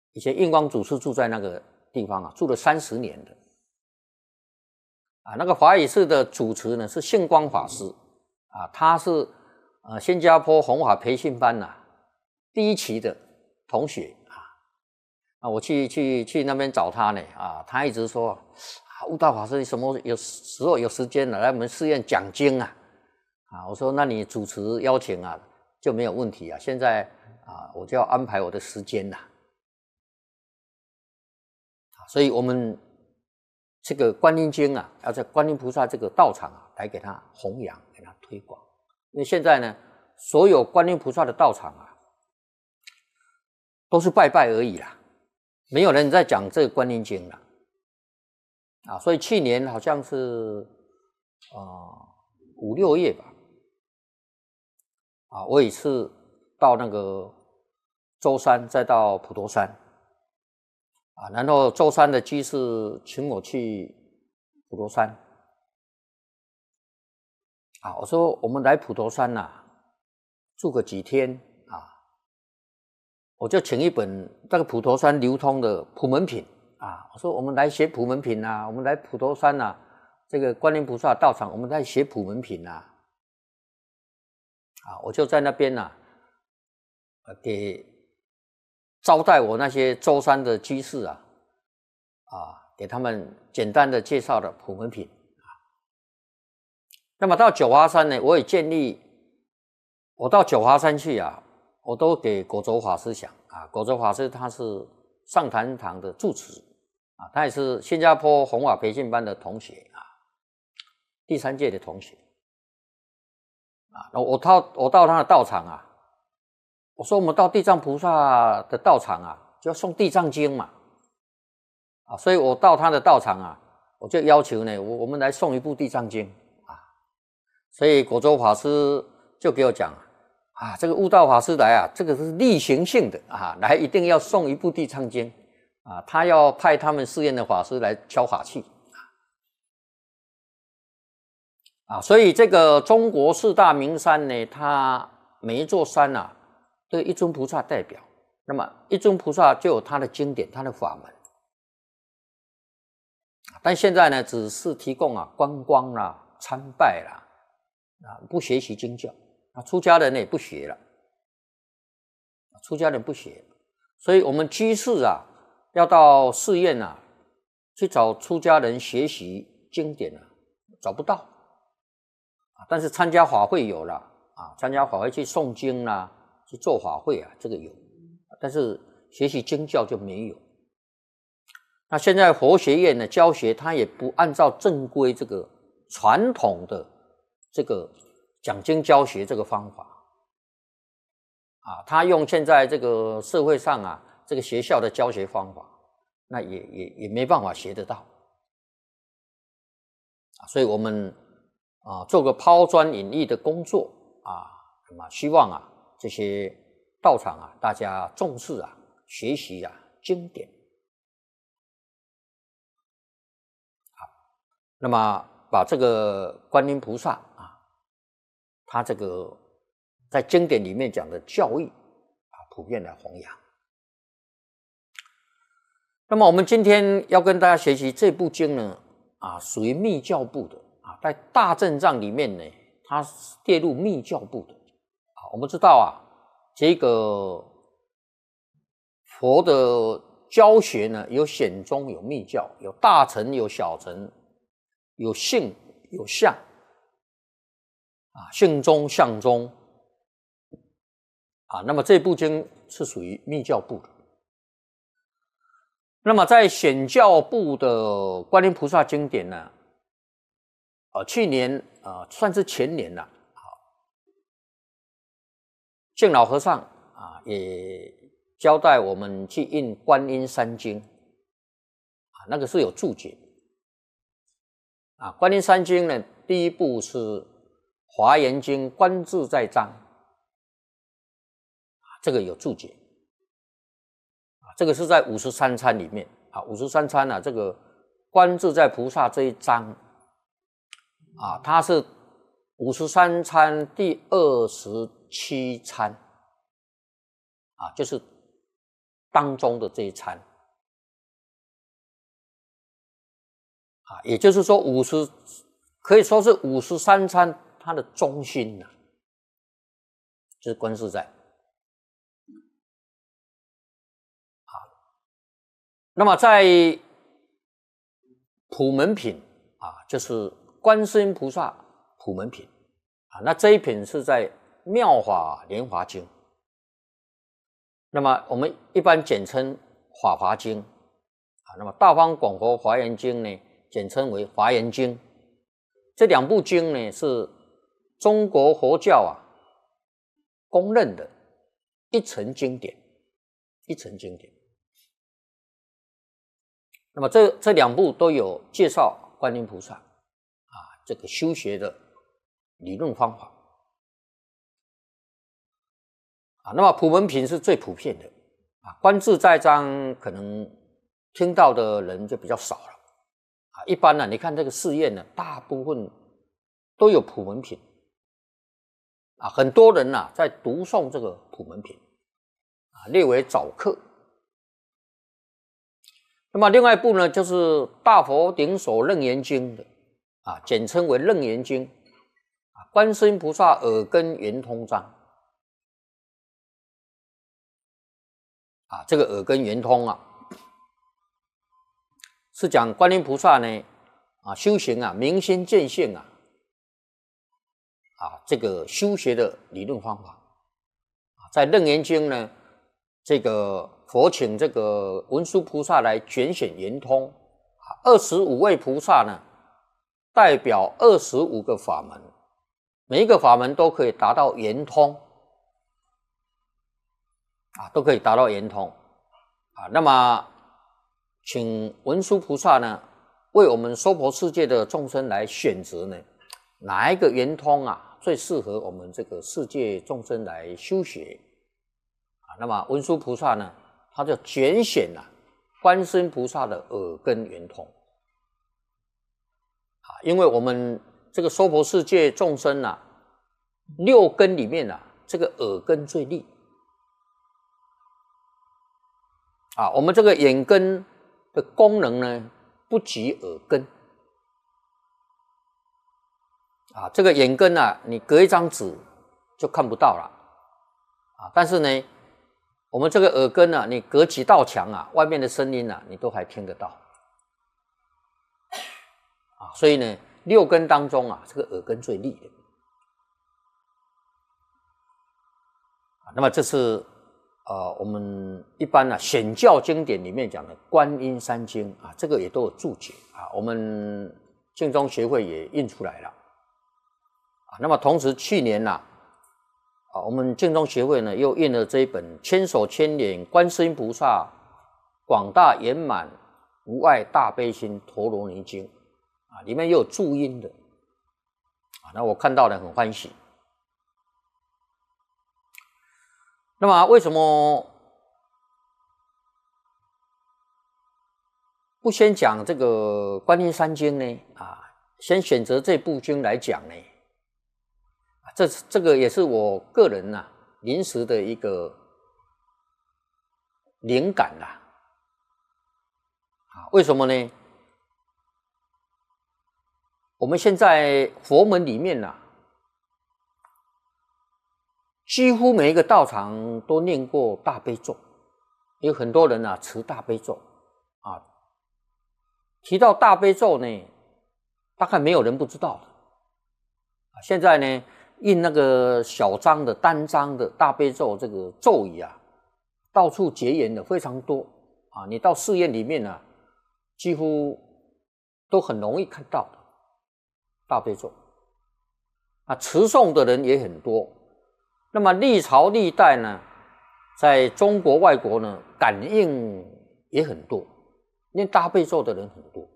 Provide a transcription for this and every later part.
以前印光祖师住在那个地方啊，住了30年的。那个华语寺的主持呢是性光法师他是新加坡弘法培训班第1期的同学我去那边找他呢他一直说悟道法师什么有时候有时间来我们寺院讲经我说那你主持邀请就没有问题现在我就要安排我的时间所以我们这个观音经要在观音菩萨这个道场来给他弘扬，给他推广。因为现在呢，所有观音菩萨的道场都是拜拜而已啦，没有人在讲这个观音经了所以去年好像是5、6月吧我也是到那个舟山，再到普陀山然后舟山的居士请我去普陀山我说我们来普陀山住个几天我就请一本这个普陀山流通的普门品我说我们来学普门品我们来普陀山这个观音菩萨道场我们来学普门品我就在那边给招待我那些舟山的居士给他们简单的介绍了普门品那么到九华山呢，我也建议我到九华山去我都给果洲法师讲果洲法师他是上坛堂的住持他也是新加坡弘法培训班的同学第3届的同学我到他的道场我说我们到地藏菩萨的道场就要诵地藏经嘛所以我到他的道场我就要求呢我们来诵一部地藏经所以果洲法师就给我讲这个悟道法师来这个是例行性的来一定要诵一部地藏经他要派他们寺院的法师来敲法器所以这个中国4大名山呢，它每一座山都有一尊菩萨代表，那么一尊菩萨就有他的经典，他的法门但现在呢只是提供观光参拜不学习经教出家人也不学了出家人不学所以我们居士要到寺院去找出家人学习经典找不到但是参加法会有了参加法会去诵经去做法会这个有但是学习经教就没有那现在佛学院的教学它也不按照正规这个传统的这个讲经教学这个方法他用现在这个社会上这个学校的教学方法那也没办法学得到所以我们做个抛砖引玉的工作那么希望这些道场大家重视学习经典那么把这个观音菩萨他这个在经典里面讲的教义普遍来弘扬。那么我们今天要跟大家学习这部经呢属于密教部的在大正藏里面呢它列入密教部的我们知道这个佛的教学呢有显宗有密教，有大乘有小乘，有性有相性宗相宗那么这部经是属于密教部的。那么在显教部的观音菩萨经典呢去年算是前年了净老和尚也交代我们去印观音三经那个是有注解观音三经呢第一部是华严经观自在章这个有注解这个是在53参里面53参这个观自在菩萨这一章它是53参第27参就是当中的这一餐啊，也就是说可以说是53餐它的中心啊，就是观自在啊。那么在普门品啊，就是观世音菩萨普门品啊，那这一品是在《妙法莲华经》，那么我们一般简称《法华经》啊，那么《大方广佛华严经》呢，简称为《华严经》。这两部经呢，是中国佛教啊公认的一层经典，一层经典。那么这两部都有介绍观音菩萨啊这个修学的理论方法啊。那么普门品是最普遍的啊，观自在章可能听到的人就比较少了啊。一般呢，你看这个寺院呢，大部分都有普门品啊，很多人呐在读诵这个普门品啊，列为早课。那么另外一部呢，就是《大佛顶首楞严经》的啊，简称为楞严经啊，观世音菩萨耳根圆通章啊，这个耳根圆通啊，是讲观音菩萨呢啊修行啊明心见性啊这个修学的理论方法啊，在楞严经呢，这个佛请这个文殊菩萨来拣选圆通啊，25位菩萨呢代表25个法门，每一个法门都可以达到圆通啊，都可以达到圆通啊。那么请文殊菩萨呢为我们娑婆世界的众生来选择呢，哪一个圆通啊最适合我们这个世界众生来修学啊？那么文殊菩萨呢，他就拣选观世音菩萨的耳根圆通啊，因为我们这个娑婆世界众生6根里面这个耳根最利啊，我们这个眼根的功能呢不及耳根啊，这个眼根你隔一张纸就看不到了啊，但是呢，我们这个耳根你隔几道墙外面的声音你都还听得到啊，所以呢，6根当中这个耳根最利的啊。那么这是我们一般显教经典里面讲的观音三经啊，这个也都有注解啊，我们净宗协会也印出来了啊。那么同时去年我们净宗协会呢又印了这一本千手千眼观世音菩萨广大圆满无碍大悲心陀罗尼经啊，里面又有注音的啊，那我看到了很欢喜。那么为什么不先讲这个观音三经呢？啊，先选择这部经来讲呢？这个也是我个人临时的一个灵感为什么呢？我们现在佛门里面几乎每一个道场都念过大悲咒，有很多人持大悲咒啊。提到大悲咒呢，大概没有人不知道的。现在呢，印那个小张的单张的大悲咒这个咒语到处结缘的非常多啊。你到寺院里面几乎都很容易看到的大悲咒持诵的人也很多。那么历朝历代呢，在中国外国呢，感应也很多，念大悲咒的人很多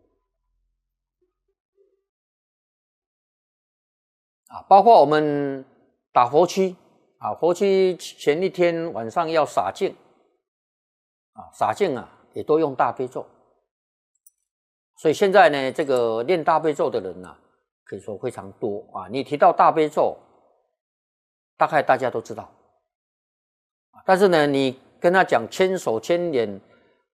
包括我们打佛七佛七前一天晚上要洒净洒净也都用大悲咒。所以现在呢，这个念大悲咒的人可以说非常多你提到大悲咒，大概大家都知道，但是呢，你跟他讲千手千眼